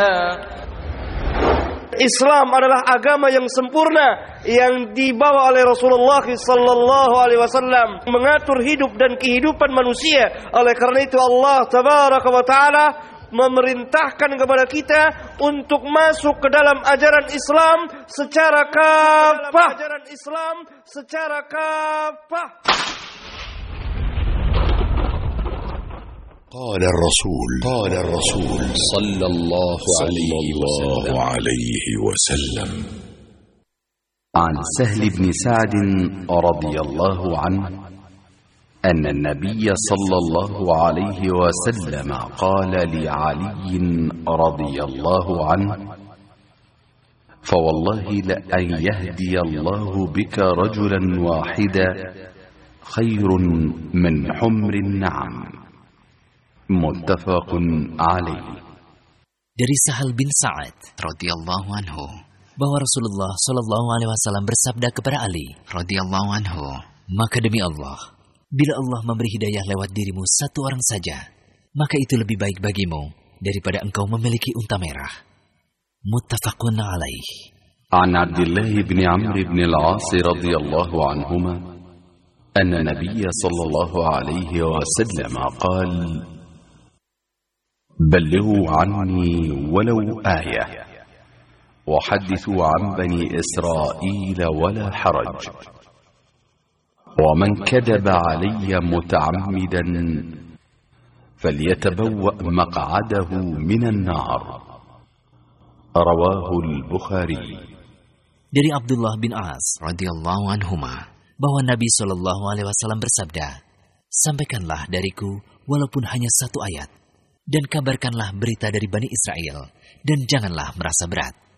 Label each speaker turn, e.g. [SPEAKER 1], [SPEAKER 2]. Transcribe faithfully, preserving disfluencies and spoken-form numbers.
[SPEAKER 1] Islam adalah agama yang sempurna yang dibawa oleh Rasulullah sallallahu alaihi wasallam, mengatur hidup dan kehidupan manusia. Oleh karena itu Allah tabaraka wa taala memerintahkan kepada kita untuk masuk ke dalam ajaran Islam secara kafah. Ajaran Islam secara kafah.
[SPEAKER 2] قال الرسول قال الرسول صلى الله عليه وسلم
[SPEAKER 3] عن سهل بن سعد رضي الله عنه أن النبي صلى الله عليه وسلم قال لعلي رضي الله عنه فوالله لأن يهدي الله بك رجلا واحدا خير من حمر النعم. Muttafaqun alaih.
[SPEAKER 4] Dari Sahal bin Sa'ad radhiyallahu anhu bahwa Rasulullah sallallahu alaihi wasallam bersabda kepada Ali radhiyallahu anhu, "Maka demi Allah, bila Allah memberi hidayah lewat dirimu satu orang saja, maka itu lebih baik bagimu daripada engkau memiliki unta merah." Muttafaqun alaih.
[SPEAKER 3] An Abdullah bin Amr bin al-As radhiyallahu anhuma anna Nabiy sallallahu alaihi wasallam qala بلغوا عني ولو آية وحدثوا عن بني إسرائيل ولا حرج ومن كذب علي متعمدا فليتبوأ مقعده من النار. رواه البخاري.
[SPEAKER 4] Dari Abdullah bin As radhiyallahu anhuma bahwa Nabi sallallahu alaihi wasallam bersabda, "Sampaikanlah dariku walaupun hanya satu ayat, dan kabarkanlah berita dari Bani Israel, dan janganlah merasa berat.